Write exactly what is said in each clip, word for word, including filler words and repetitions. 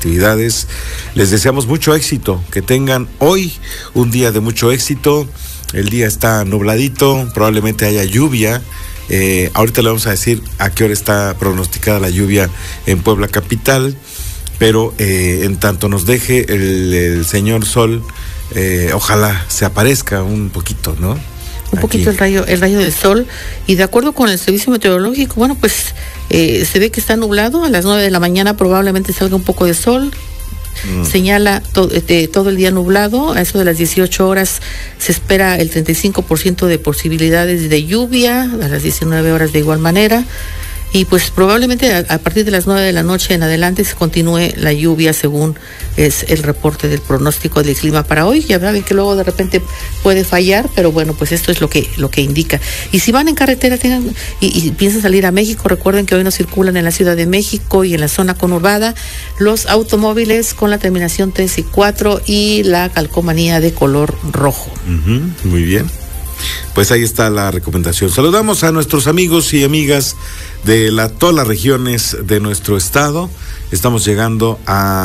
actividades. Les deseamos mucho éxito, que tengan hoy un día de mucho éxito. El día está nubladito, probablemente haya lluvia. Eh, ahorita le vamos a decir a qué hora está pronosticada la lluvia en Puebla capital, pero eh, en tanto nos deje el, el señor sol, eh, ojalá se aparezca un poquito, ¿no? Un poquito el rayo, el rayo del sol, y de acuerdo con el servicio meteorológico, bueno, pues eh, se ve que está nublado. A las nueve de la mañana probablemente salga un poco de sol. Mm. Señala to, de, todo el día nublado. A eso de las dieciocho horas se espera el treinta y cinco por ciento de posibilidades de lluvia, a las diecinueve horas de igual manera. Y pues probablemente a, a partir de las nueve de la noche en adelante se continúe la lluvia, según es el reporte del pronóstico del clima para hoy. Ya saben que luego de repente puede fallar, pero bueno, pues esto es lo que lo que indica. Y si van en carretera tengan y, y piensan salir a México, recuerden que hoy no circulan en la Ciudad de México y en la zona conurbada los automóviles con la terminación tres y cuatro y la calcomanía de color rojo. Uh-huh, muy bien. Pues ahí está la recomendación. Saludamos a nuestros amigos y amigas de la, todas las regiones de nuestro estado. Estamos llegando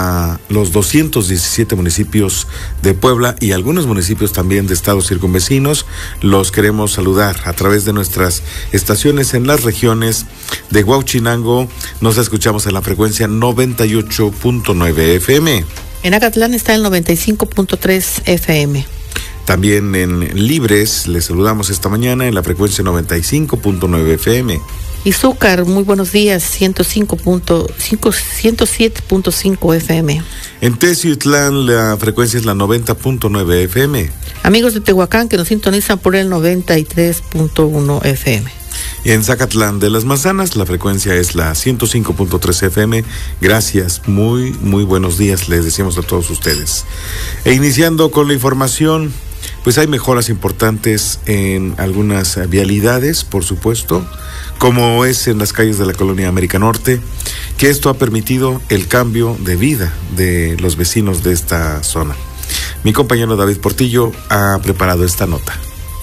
a los doscientos diecisiete municipios de Puebla y algunos municipios también de estados circunvecinos. Los queremos saludar a través de nuestras estaciones en las regiones de Huauchinango. Nos escuchamos en la frecuencia noventa y ocho punto nueve F M. En Acatlán está el noventa y cinco punto tres F M. También en Libres les saludamos esta mañana en la frecuencia noventa y cinco punto nueve F M. Izúcar, muy buenos días, ciento cinco punto cinco, ciento siete punto cinco F M. En Teciutlán la frecuencia es la noventa punto nueve F M. Amigos de Tehuacán que nos sintonizan por el noventa y tres punto uno F M. Y en Zacatlán de las Manzanas la frecuencia es la ciento cinco punto tres F M. Gracias, muy, muy buenos días les decimos a todos ustedes. E iniciando con la información, pues hay mejoras importantes en algunas vialidades, por supuesto, como es en las calles de la colonia América Norte, que esto ha permitido el cambio de vida de los vecinos de esta zona. Mi compañero David Portillo ha preparado esta nota.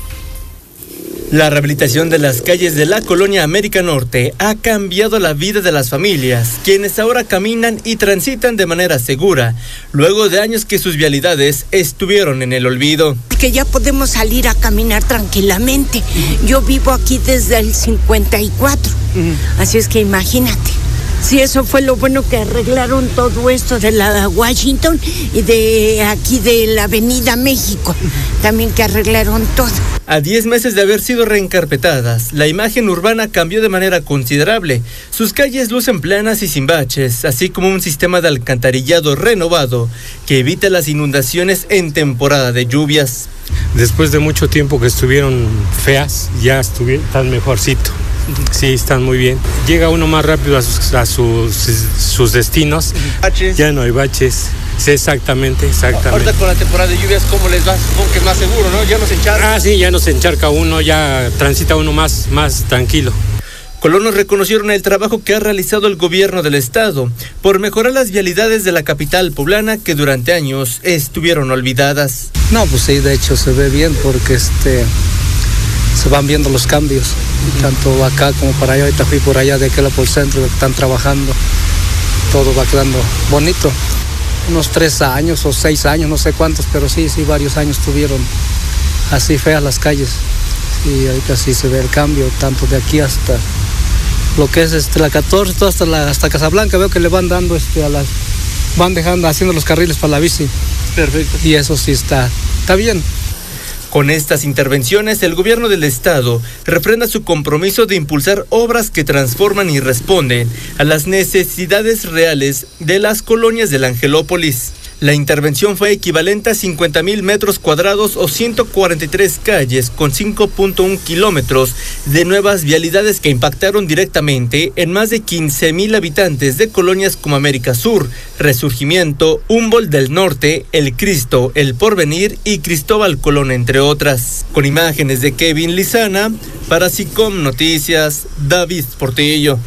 La rehabilitación de las calles de la colonia América Norte ha cambiado la vida de las familias, quienes ahora caminan y transitan de manera segura, luego de años que sus vialidades estuvieron en el olvido. Que ya podemos salir a caminar tranquilamente. Yo vivo aquí desde el cincuenta y cuatro, uh-huh. Así es que imagínate. Sí, eso fue lo bueno que arreglaron todo esto de la Washington y de aquí de la Avenida México, también que arreglaron todo. A diez meses de haber sido reencarpetadas, la imagen urbana cambió de manera considerable. Sus calles lucen planas y sin baches, así como un sistema de alcantarillado renovado que evita las inundaciones en temporada de lluvias. Después de mucho tiempo que estuvieron feas, ya estuvieron tan mejorcito. Sí, están muy bien. Llega uno más rápido a sus, a sus, sus destinos. ¿Baches? Ya no hay baches. Sí, exactamente, exactamente. Ahorita con la temporada de lluvias, ¿cómo les va? Supongo que más seguro, ¿no? Ya no se encharca. Ah, sí, ya no se encharca uno, ya transita uno más, más tranquilo. Colonos reconocieron el trabajo que ha realizado el gobierno del estado por mejorar las vialidades de la capital poblana que durante años estuvieron olvidadas. No, pues sí, de hecho se ve bien porque este... se van viendo los cambios, uh-huh. Tanto acá como para allá. Ahorita fui por allá de aquel por el centro, que están trabajando, todo va quedando bonito. Unos tres años o seis años, no sé cuántos, pero sí, sí, varios años tuvieron así feas las calles. Y ahorita sí se ve el cambio, tanto de aquí hasta lo que es este, la catorce, todo hasta, la, hasta Casablanca, veo que le van dando este, a las, van dejando, haciendo los carriles para la bici. Perfecto. Y eso sí está, está bien. Con estas intervenciones, el gobierno del estado refrenda su compromiso de impulsar obras que transforman y responden a las necesidades reales de las colonias de la Angelópolis. La intervención fue equivalente a cincuenta mil metros cuadrados o ciento cuarenta y tres calles con cinco punto uno kilómetros de nuevas vialidades que impactaron directamente en más de quince mil habitantes de colonias como América Sur, Resurgimiento, Humboldt del Norte, El Cristo, El Porvenir y Cristóbal Colón, entre otras. Con imágenes de Kevin Lizana, para SICOM Noticias, David Portillo.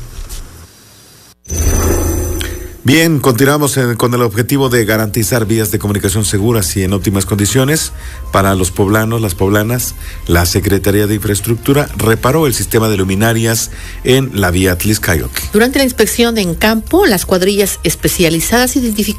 Bien, continuamos en, con el objetivo de garantizar vías de comunicación seguras y en óptimas condiciones para los poblanos, las poblanas. La Secretaría de Infraestructura reparó el sistema de luminarias en la vía Tlixcayoque. Durante la inspección en campo, las cuadrillas especializadas identificaron